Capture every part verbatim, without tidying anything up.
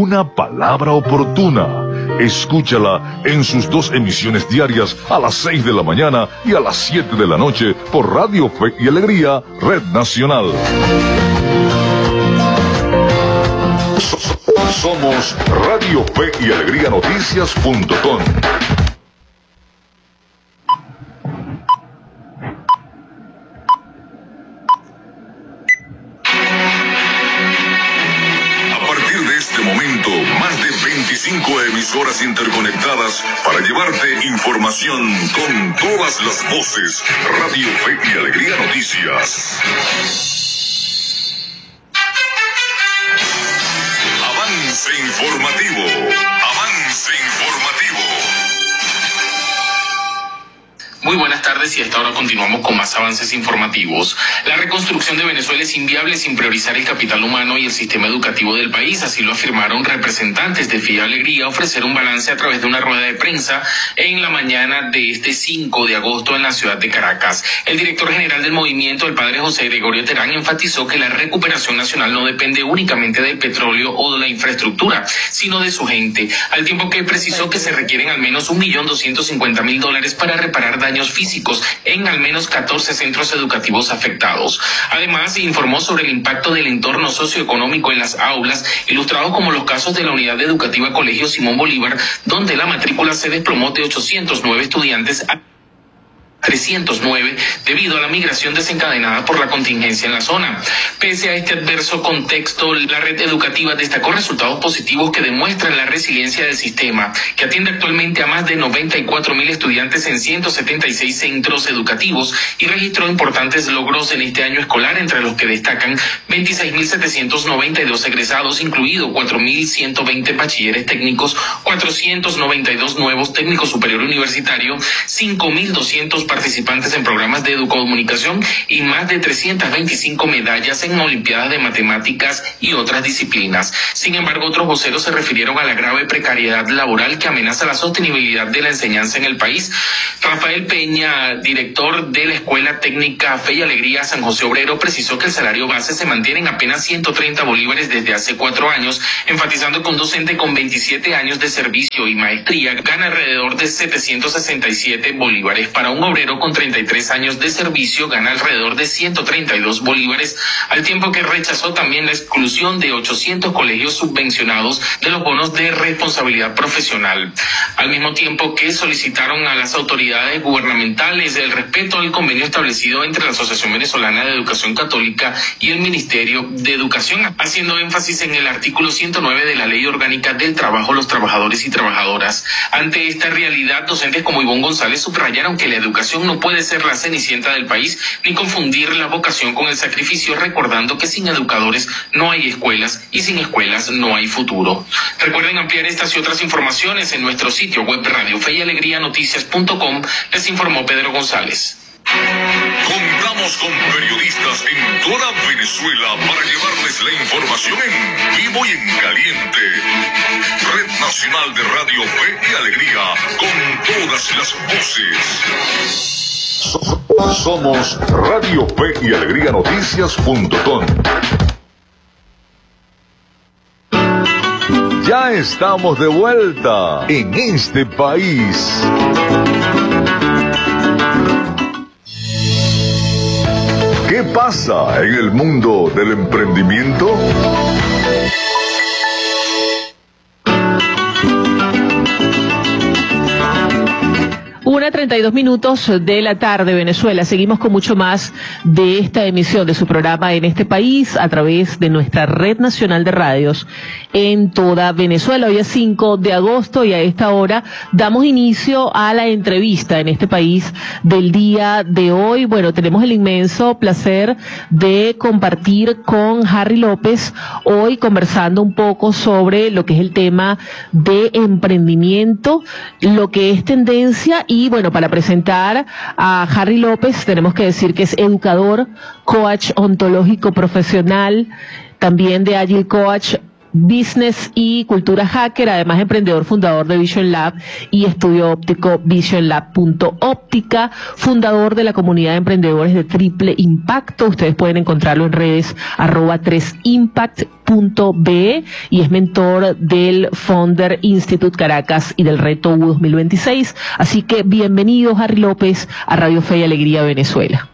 Una palabra oportuna. Escúchala en sus dos emisiones diarias a las seis de la mañana y a las siete de la noche por Radio Fe y Alegría, Red Nacional. Somos Radio Fe y Alegría Noticias punto com. veinticinco emisoras interconectadas para llevarte información con todas las voces. Radio Fe y Alegría Noticias. Avance informativo. Avance informativo. Muy buenas tardes y a esta hora continuamos con más avances informativos. La reconstrucción de Venezuela es inviable sin priorizar el capital humano y el sistema educativo del país, así lo afirmaron representantes de Fe y Alegría, ofrecer un balance a través de una rueda de prensa en la mañana de este cinco de agosto en la ciudad de Caracas. El director general del movimiento, el padre José Gregorio Terán, enfatizó que la recuperación nacional no depende únicamente del petróleo o de la infraestructura, sino de su gente, al tiempo que precisó que se requieren al menos un millón doscientos cincuenta mil dólares para reparar daños físicos en al menos catorce centros educativos afectados. Además, informó sobre el impacto del entorno socioeconómico en las aulas, ilustrados como los casos de la unidad educativa Colegio Simón Bolívar, donde la matrícula se desplomó de ochocientos nueve estudiantes a trescientos nueve debido a la migración desencadenada por la contingencia en la zona. Pese a este adverso contexto, la red educativa destacó resultados positivos que demuestran la resiliencia del sistema, que atiende actualmente a más de noventa y cuatro mil estudiantes en ciento setenta y seis centros educativos y registró importantes logros en este año escolar, entre los que destacan veintiséis mil setecientos noventa y dos egresados, incluido cuatro mil ciento veinte bachilleres técnicos, cuatrocientos noventa y dos nuevos técnicos superior universitario, cinco mil doscientos participantes en programas de educomunicación y más de trescientas veinticinco medallas en olimpiadas de matemáticas y otras disciplinas. Sin embargo, otros voceros se refirieron a la grave precariedad laboral que amenaza la sostenibilidad de la enseñanza en el país. Rafael Peña, director de la Escuela Técnica Fe y Alegría San José Obrero, precisó que el salario base se mantiene en apenas ciento treinta bolívares desde hace cuatro años, enfatizando que un docente con veintisiete años de servicio y maestría gana alrededor de setecientos sesenta y siete bolívares. Para un obrero con treinta y tres años de servicio gana alrededor de ciento treinta y dos bolívares, al tiempo que rechazó también la exclusión de ochocientos colegios subvencionados de los bonos de responsabilidad profesional, al mismo tiempo que solicitaron a las autoridades gubernamentales el respeto al convenio establecido entre la Asociación Venezolana de Educación Católica y el Ministerio de Educación, haciendo énfasis en el artículo ciento nueve de la Ley Orgánica del Trabajo, los trabajadores y trabajadoras. Ante esta realidad, docentes como Ivonne González subrayaron que la educación no puede ser la cenicienta del país ni confundir la vocación con el sacrificio, recordando que sin educadores no hay escuelas y sin escuelas no hay futuro. Recuerden ampliar estas y otras informaciones en nuestro sitio web Radio Fe y Alegría Noticias punto com. Les informó Pedro González. Contamos con periodistas en toda Venezuela para llevarles la información en vivo y en caliente. Red Nacional de Radio Fe y Alegría, con todas las voces. Somos Radio Fe y Alegría Noticias punto com. Ya estamos de vuelta en este país. ¿Qué pasa en el mundo del emprendimiento? Una treinta y dos minutos de la tarde, Venezuela. Seguimos con mucho más de esta emisión de su programa En este país a través de nuestra red nacional de radios en toda Venezuela. Hoy es cinco de agosto y a esta hora damos inicio a la entrevista En este país del día de hoy. Bueno, tenemos el inmenso placer de compartir con Harry López hoy, conversando un poco sobre lo que es el tema de emprendimiento, lo que es tendencia. Y bueno, para presentar a Harry López tenemos que decir que es educador, coach ontológico profesional, también de Agile Coach, Business y Cultura Hacker, además emprendedor fundador de Vision Lab y estudio óptico vision lab punto óptica, fundador de la comunidad de emprendedores de Triple Impacto. Ustedes pueden encontrarlo en redes arroba tres impact punto be y es mentor del Founder Institute Caracas y del Reto U dos mil veintiséis. Así que bienvenido, Harry López, a Radio Fe y Alegría Venezuela.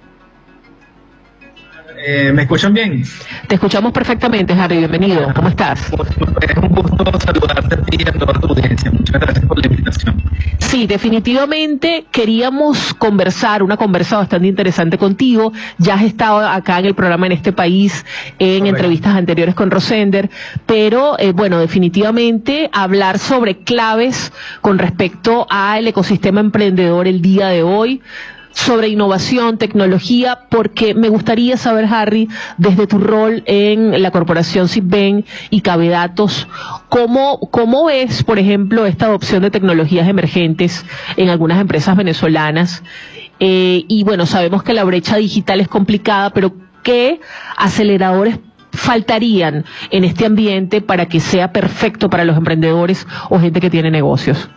Eh, ¿Me escuchan bien? Te escuchamos perfectamente, Harry. Bienvenido. ¿Cómo estás? Es un gusto saludarte a ti y a toda tu audiencia. Muchas gracias por la invitación. Sí, definitivamente queríamos conversar, una conversa bastante interesante contigo. Ya has estado acá en el programa En Este País, en Correcto. entrevistas anteriores con Rosender, pero eh, bueno, definitivamente hablar sobre claves con respecto al ecosistema emprendedor el día de hoy, sobre innovación, tecnología, porque me gustaría saber, Harry, desde tu rol en la corporación Sitben y Cabedatos, ¿cómo, cómo ves, por ejemplo, esta adopción de tecnologías emergentes en algunas empresas venezolanas? Eh, y bueno, sabemos que la brecha digital es complicada, pero ¿qué aceleradores faltarían en este ambiente para que sea perfecto para los emprendedores o gente que tiene negocios?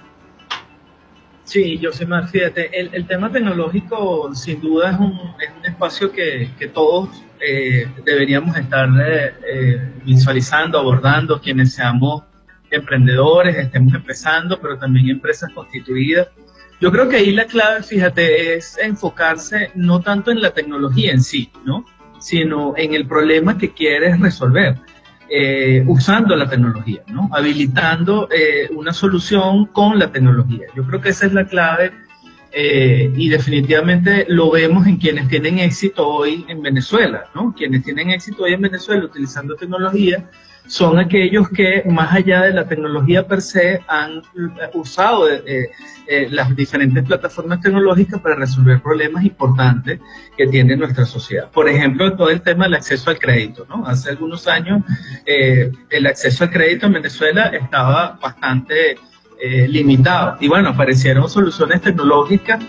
Sí, Yosemar, fíjate, el, el tema tecnológico sin duda es un, es un espacio que, que todos eh, deberíamos estar eh, eh, visualizando, abordando, quienes seamos emprendedores, estemos empezando, pero también empresas constituidas. Yo creo que ahí la clave, fíjate, es enfocarse no tanto en la tecnología en sí, ¿no?, sino en el problema que quieres resolver. Eh, usando la tecnología, ¿no? Habilitando eh, una solución con la tecnología. Yo creo que esa es la clave eh, y definitivamente lo vemos en quienes tienen éxito hoy en Venezuela, ¿no? Quienes tienen éxito hoy en Venezuela utilizando tecnología son aquellos que, más allá de la tecnología per se, han usado eh, eh, las diferentes plataformas tecnológicas para resolver problemas importantes que tiene nuestra sociedad. Por ejemplo, todo el tema del acceso al crédito, ¿no? Hace algunos años eh, el acceso al crédito en Venezuela estaba bastante eh, limitado y bueno, aparecieron soluciones tecnológicas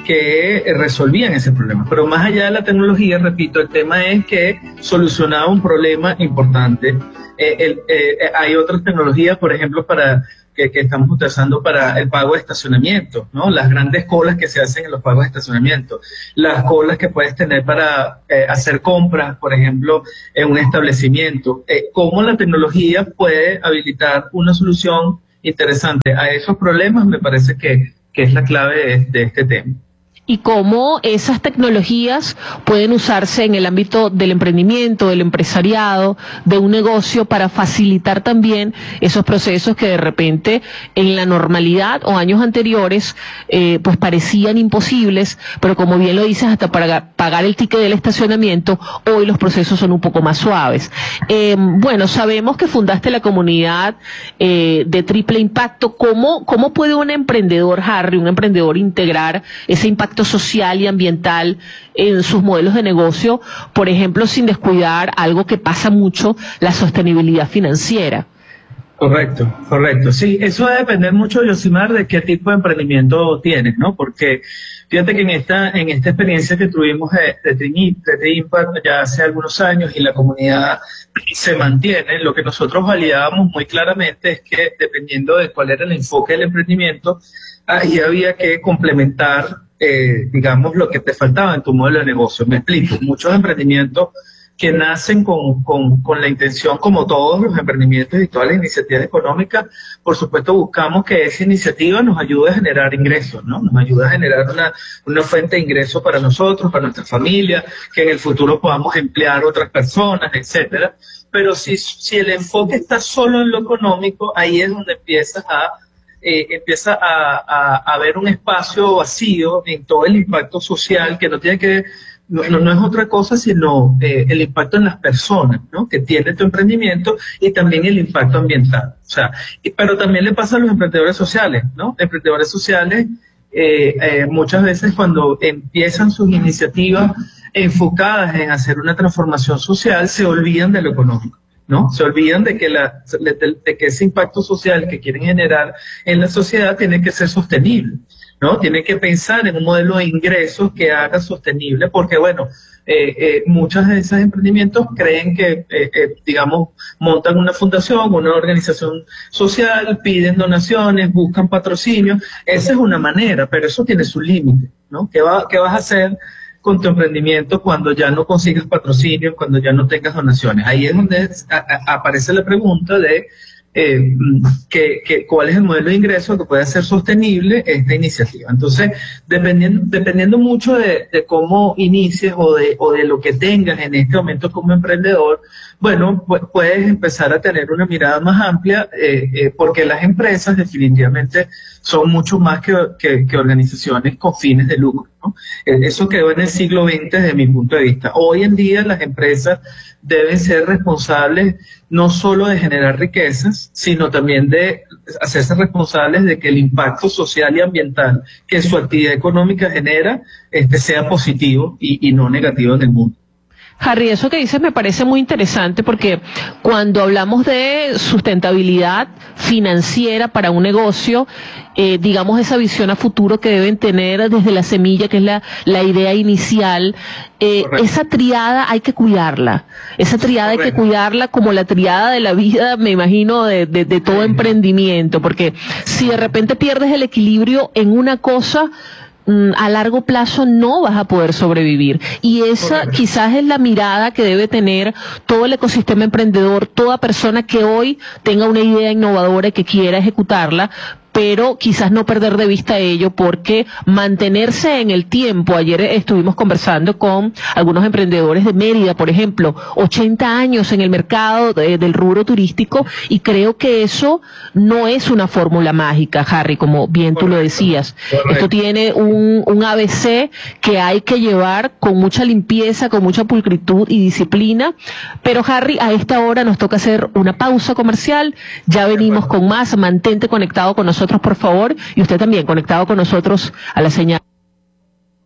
que resolvían ese problema. Pero más allá de la tecnología, repito, el tema es que solucionaba un problema importante. Eh, el, eh, hay otras tecnologías, por ejemplo, para que, que estamos utilizando para el pago de estacionamiento, ¿no? Las grandes colas que se hacen en los pagos de estacionamiento, las colas que puedes tener para eh, hacer compras, por ejemplo, en un establecimiento. Eh, ¿Cómo la tecnología puede habilitar una solución interesante a esos problemas? Me parece que, que es la clave de, de este tema. Y cómo esas tecnologías pueden usarse en el ámbito del emprendimiento, del empresariado, de un negocio, para facilitar también esos procesos que de repente en la normalidad o años anteriores eh, pues parecían imposibles, pero como bien lo dices, hasta para pagar el ticket del estacionamiento, hoy los procesos son un poco más suaves. Eh, bueno, sabemos que fundaste la comunidad eh, de Triple Impacto. ¿Cómo, cómo puede un emprendedor, Harry, un emprendedor integrar ese impacto social y ambiental en sus modelos de negocio, por ejemplo, sin descuidar algo que pasa mucho, la sostenibilidad financiera? Correcto, correcto. Sí, eso va a depender mucho, Yosimar, de qué tipo de emprendimiento tienes, ¿no? Porque fíjate que en esta en esta experiencia que tuvimos de, de, de Impact ya hace algunos años y la comunidad se mantiene, lo que nosotros validábamos muy claramente es que dependiendo de cuál era el enfoque del emprendimiento, ahí había que complementar Eh, digamos, lo que te faltaba en tu modelo de negocio. Me explico, muchos emprendimientos que nacen con, con, con la intención, como todos los emprendimientos y todas las iniciativas económicas, por supuesto buscamos que esa iniciativa nos ayude a generar ingresos, ¿no? Nos ayude a generar una, una fuente de ingresos para nosotros, para nuestra familia, que en el futuro podamos emplear a otras personas, etcétera. Pero si, si el enfoque está solo en lo económico, ahí es donde empiezas a Eh, empieza a, a, a haber un espacio vacío en todo el impacto social que no tiene que, no, no, no es otra cosa sino eh, el impacto en las personas, ¿no?, que tiene tu emprendimiento, y también el impacto ambiental. O sea, y, pero también le pasa a los emprendedores sociales, ¿no? Emprendedores sociales eh, eh, muchas veces cuando empiezan sus iniciativas enfocadas en hacer una transformación social se olvidan de lo económico, ¿no? Se olvidan de que, la, de, de que ese impacto social que quieren generar en la sociedad tiene que ser sostenible. ¿no? Tiene que pensar en un modelo de ingresos que haga sostenible, porque bueno, eh, eh, muchos de esos emprendimientos creen que, eh, eh, digamos, montan una fundación, una organización social, piden donaciones, buscan patrocinio. Esa es una manera, pero eso tiene su límite, ¿no? ¿Qué va, qué vas a hacer con tu emprendimiento cuando ya no consigas patrocinio, cuando ya no tengas donaciones? Ahí es donde a, a, aparece la pregunta de eh, que, que, cuál es el modelo de ingreso que puede ser sostenible esta iniciativa. Entonces, dependiendo, dependiendo mucho de, de cómo inicies o de, o de lo que tengas en este momento como emprendedor, bueno, pues puedes empezar a tener una mirada más amplia, eh, eh, porque las empresas definitivamente son mucho más que, que, que organizaciones con fines de lucro, ¿no? Eso quedó en el siglo veinte desde mi punto de vista. Hoy en día las empresas deben ser responsables no solo de generar riquezas, sino también de hacerse responsables de que el impacto social y ambiental que su actividad económica genera este, sea positivo y, y no negativo en el mundo. Harry, eso que dices me parece muy interesante porque cuando hablamos de sustentabilidad financiera para un negocio, eh, digamos esa visión a futuro que deben tener desde la semilla, que es la, la idea inicial, eh, esa triada hay que cuidarla, esa triada Correcto. Hay que cuidarla como la triada de la vida, me imagino, de, de, de todo emprendimiento, porque si de repente pierdes el equilibrio en una cosa, a largo plazo no vas a poder sobrevivir. Y esa quizás es la mirada que debe tener todo el ecosistema emprendedor, toda persona que hoy tenga una idea innovadora y que quiera ejecutarla, pero quizás no perder de vista ello, porque mantenerse en el tiempo. Ayer estuvimos conversando con algunos emprendedores de Mérida, por ejemplo, ochenta años en el mercado de, del rubro turístico, y creo que eso no es una fórmula mágica, Harry, como bien tú lo decías. Correcto. Esto tiene un, un A B C que hay que llevar con mucha limpieza, con mucha pulcritud y disciplina. Pero Harry, a esta hora nos toca hacer una pausa comercial, ya venimos con más. Mantente conectado con nosotros, por favor, y usted también conectado con nosotros a la señal.